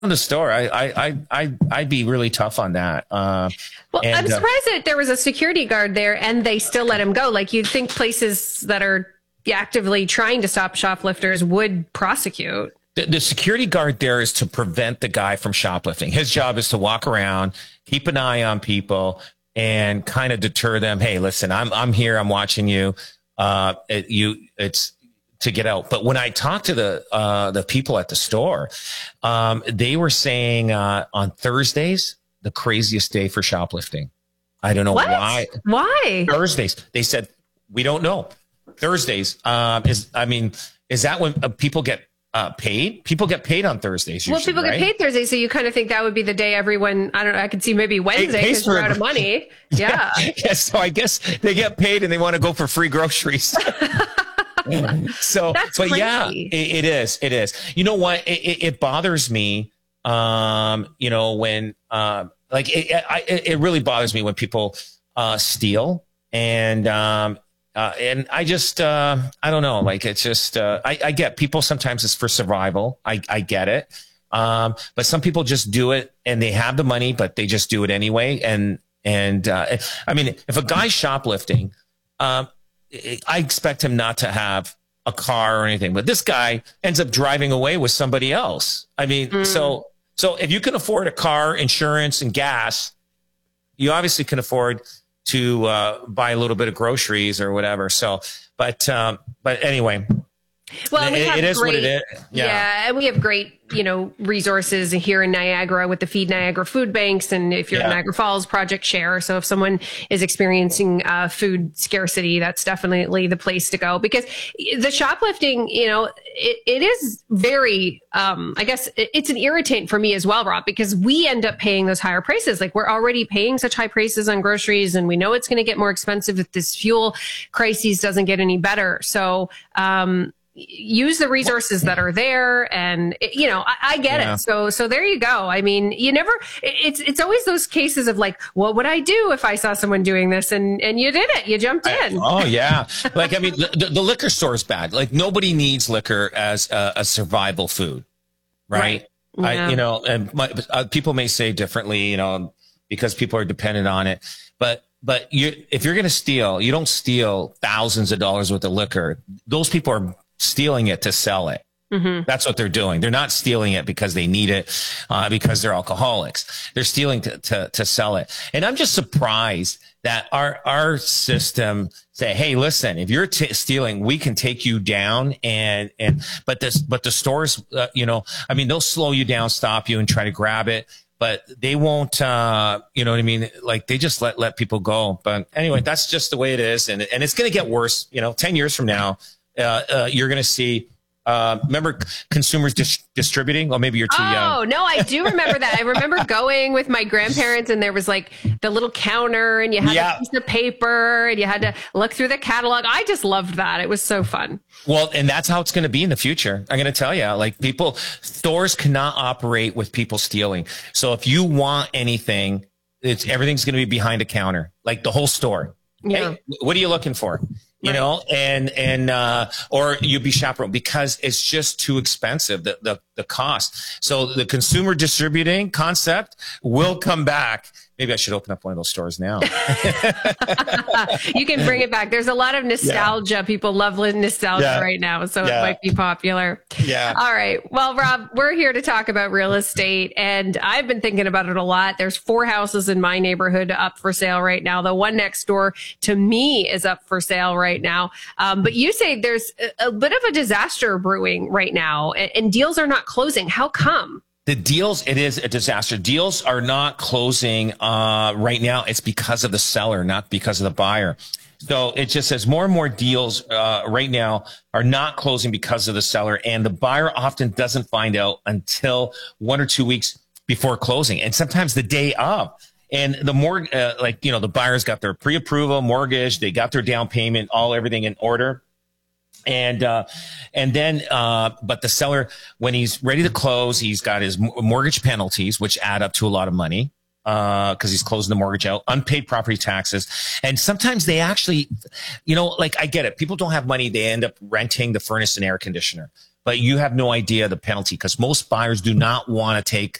the store, I'd be really tough on that. Well, I'm surprised that there was a security guard there and they still let him go. Like you'd think places that are actively trying to stop shoplifters would prosecute. The security guard there is to prevent the guy from shoplifting. His job is to walk around, keep an eye on people, and kind of deter them. Hey, listen, I'm here. I'm watching you. It's to get out. But when I talked to the people at the store, they were saying on Thursdays, the craziest day for shoplifting. I don't know why. Why? Thursdays. They said, we don't know. Thursdays is that when people get paid? People get paid on Thursdays usually, well, people get paid Thursday, so you kind of think that would be the day everyone, I don't know, I could see maybe Wednesday because you're out of money. Yeah. Yeah. So I guess they get paid and they want to go for free groceries. So, that's but crazy. yeah, it is. It is. You know what? It bothers me. When it really bothers me when people steal and I just I don't know. Like it's just I get people sometimes it's for survival. I get it. But some people just do it and they have the money, but they just do it anyway. And I mean, if a guy's shoplifting, I expect him not to have a car or anything, but this guy ends up driving away with somebody else. I mean, so if you can afford a car, insurance, and gas, you obviously can afford to buy a little bit of groceries or whatever. So, but anyway. Well, it is what it is. Yeah, and we have great, resources here in Niagara with the Feed Niagara food banks. And if you're in Niagara Falls, Project Share. So if someone is experiencing food scarcity, that's definitely the place to go because the shoplifting, it is very, I guess it's an irritant for me as well, Rob, because we end up paying those higher prices. Like we're already paying such high prices on groceries and we know it's going to get more expensive if this fuel crisis doesn't get any better. So, use the resources that are there and I get it. So there you go. I mean, it's always those cases of like, what would I do if I saw someone doing this and you did it, you jumped in. Oh yeah. Like, I mean, the liquor store is bad. Like nobody needs liquor as a survival food. Right. Yeah. People may say differently, because people are dependent on it, but if you're going to steal, you don't steal thousands of dollars worth of liquor. Those people are stealing it to sell it. Mm-hmm. That's what they're doing. They're not stealing it because they need it, because they're alcoholics. They're stealing to sell it. And I'm just surprised that our system say, hey, listen, if you're stealing, we can take you down. But the stores, they'll slow you down, stop you and try to grab it. But they won't, you know what I mean? Like they just let people go. But anyway, that's just the way it is. And it's going to get worse. 10 years from now, you're going to see, remember consumers distributing? Well, maybe you're too young. Oh, no, I do remember that. I remember going with my grandparents and there was like the little counter and you had a piece of paper and you had to look through the catalog. I just loved that. It was so fun. Well, and that's how it's going to be in the future. I'm going to tell you, like stores cannot operate with people stealing. So if you want anything, everything's going to be behind a counter, like the whole store. Yeah. Hey, what are you looking for? Or you'd be chaperoned because it's just too expensive, the cost. So the consumer distributing concept will come back. Maybe I should open up one of those stores now. You can bring it back. There's a lot of nostalgia. Yeah. People love nostalgia right now. So it might be popular. Yeah. All right. Well, Rob, we're here to talk about real estate and I've been thinking about it a lot. There's 4 houses in my neighborhood up for sale right now. The one next door to me is up for sale right now. But you say there's a bit of a disaster brewing right now and deals are not closing. How come? The deals, it is a disaster. Deals are not closing right now. It's because of the seller, not because of the buyer. So it just says more and more deals right now are not closing because of the seller. And the buyer often doesn't find out until 1 or 2 weeks before closing. And sometimes the day of. And the more, the buyers got their pre-approval mortgage. They got their down payment, everything in order. But the seller, when he's ready to close, he's got his mortgage penalties, which add up to a lot of money, cause he's closing the mortgage out, unpaid property taxes. And sometimes they actually, I get it. People don't have money. They end up renting the furnace and air conditioner. but you have no idea the penalty because most buyers do not want to take